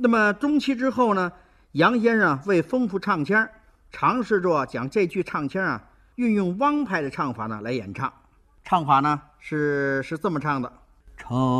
那么中期之后呢，杨先生为丰富唱腔，尝试着将这句唱腔啊运用汪派的唱法呢来演唱。唱法呢是这么唱的：唱。